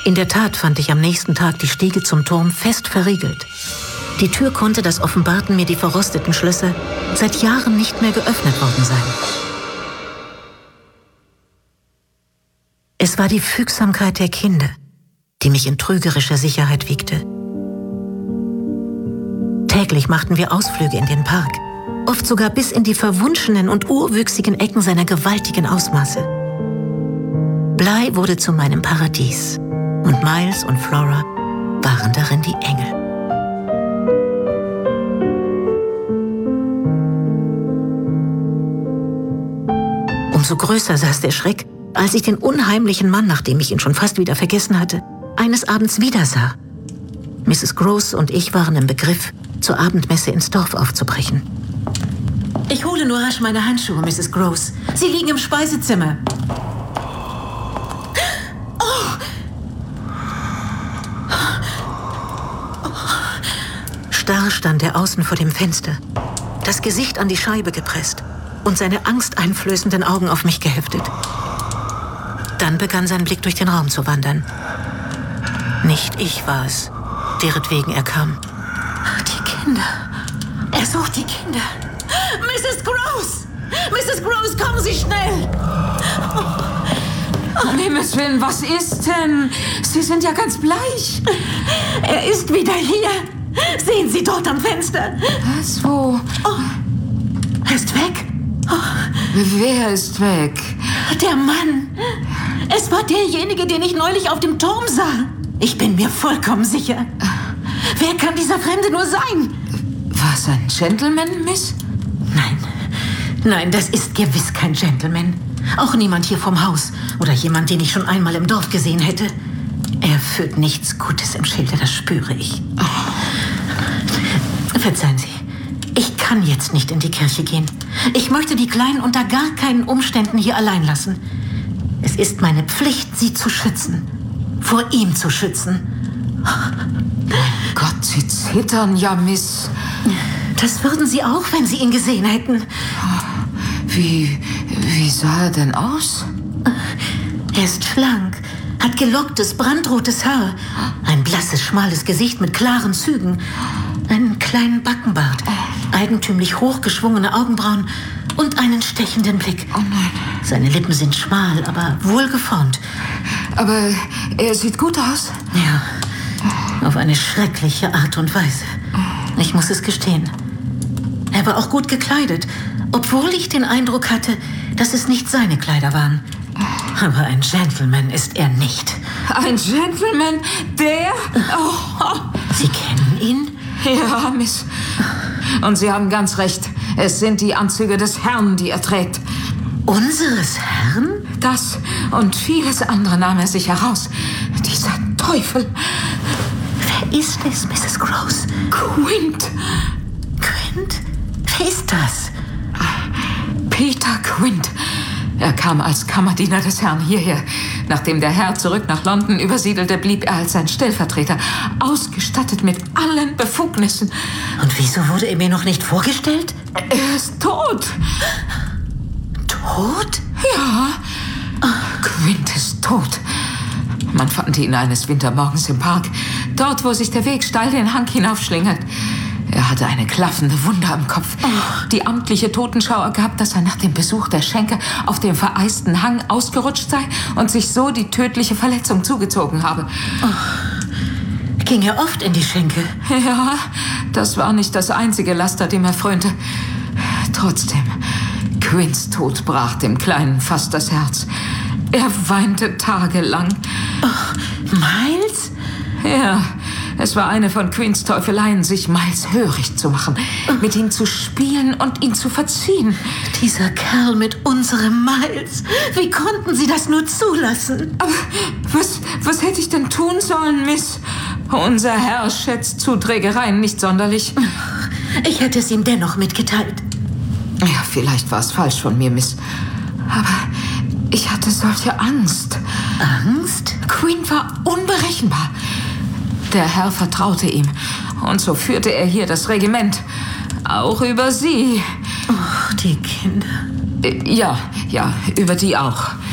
In der Tat fand ich am nächsten Tag die Stiege zum Turm fest verriegelt. Die Tür konnte, das offenbarten mir die verrosteten Schlösser, seit Jahren nicht mehr geöffnet worden sein. Es war die Fügsamkeit der Kinder, die mich in trügerischer Sicherheit wiegte. Täglich machten wir Ausflüge in den Park, oft sogar bis in die verwunschenen und urwüchsigen Ecken seiner gewaltigen Ausmaße. Bly wurde zu meinem Paradies und Miles und Flora waren darin die Engel. Umso größer saß der Schreck, als ich den unheimlichen Mann, nachdem ich ihn schon fast wieder vergessen hatte, eines Abends wiedersah. Mrs. Gross und ich waren im Begriff, zur Abendmesse ins Dorf aufzubrechen. Ich hole nur rasch meine Handschuhe, Mrs. Gross. Sie liegen im Speisezimmer. Starr stand er außen vor dem Fenster, das Gesicht an die Scheibe gepresst und seine angsteinflößenden Augen auf mich geheftet. Dann begann sein Blick durch den Raum zu wandern. Nicht ich war es, deretwegen er kam. Die Kinder. Er sucht die Kinder. Mrs. Gross! Mrs. Gross, kommen Sie schnell! Um Himmels Willen, was ist denn? Sie sind ja ganz bleich. Er ist wieder hier. Sehen Sie dort am Fenster. Was, wo? Oh, er ist weg. Wer ist weg? Der Mann. Es war derjenige, den ich neulich auf dem Turm sah. Ich bin mir vollkommen sicher. Wer kann dieser Fremde nur sein? Was, ein Gentleman, Miss? Nein, das ist gewiss kein Gentleman. Auch niemand hier vom Haus oder jemand, den ich schon einmal im Dorf gesehen hätte. Er führt nichts Gutes im Schilde, das spüre ich. Verzeihen Sie, ich kann jetzt nicht in die Kirche gehen. Ich möchte die Kleinen unter gar keinen Umständen hier allein lassen. Es ist meine Pflicht, sie zu schützen. Vor ihm zu schützen. Mein Gott, Sie zittern ja, Miss. Das würden Sie auch, wenn Sie ihn gesehen hätten. Wie sah er denn aus? Er ist schlank, hat gelocktes, brandrotes Haar, ein blasses, schmales Gesicht mit klaren Zügen, einen kleinen Backenbart, eigentümlich hochgeschwungene Augenbrauen und einen stechenden Blick. Oh nein. Seine Lippen sind schmal, aber wohlgeformt. Aber er sieht gut aus. Ja, auf eine schreckliche Art und Weise. Ich muss es gestehen. Er war auch gut gekleidet, obwohl ich den Eindruck hatte, dass es nicht seine Kleider waren. Aber ein Gentleman ist er nicht. Ein Gentleman? Der? Oh. Sie kennen ihn? Ja, Miss. Und Sie haben ganz recht. Es sind die Anzüge des Herrn, die er trägt. Unseres Herrn? Das und vieles andere nahm er sich heraus. Dieser Teufel. Wer ist es, Mrs. Gross? Quint. Quint? Wer ist das? Peter Quint. Er kam als Kammerdiener des Herrn hierher. Nachdem der Herr zurück nach London übersiedelte, blieb er als sein Stellvertreter, ausgestattet mit allen Befugnissen. Und wieso wurde er mir noch nicht vorgestellt? Er ist tot. Tot? Ja. Quint ist tot. Man fand ihn eines Wintermorgens im Park, dort, wo sich der Weg steil den Hang hinaufschlingelt. Er hatte eine klaffende Wunde am Kopf. Die amtliche Totenschau ergab, dass er nach dem Besuch der Schenke auf dem vereisten Hang ausgerutscht sei und sich so die tödliche Verletzung zugezogen habe. Ging er oft in die Schenke? Ja, das war nicht das einzige Laster, dem er frönte. Trotzdem, Quints Tod brach dem Kleinen fast das Herz. Er weinte tagelang. Miles? Ja, es war eine von Quints Teufeleien, sich Miles hörig zu machen, mit ihm zu spielen und ihn zu verziehen. Dieser Kerl mit unserem Miles. Wie konnten Sie das nur zulassen? Aber was hätte ich denn tun sollen, Miss? Unser Herr schätzt Zuträgereien nicht sonderlich. Ich hätte es ihm dennoch mitgeteilt. Ja, vielleicht war es falsch von mir, Miss. Aber ich hatte solche Angst. Angst? Quint war unberechenbar. Der Herr vertraute ihm. Und so führte er hier das Regiment. Auch über Sie. Oh, die Kinder. Ja, über die auch.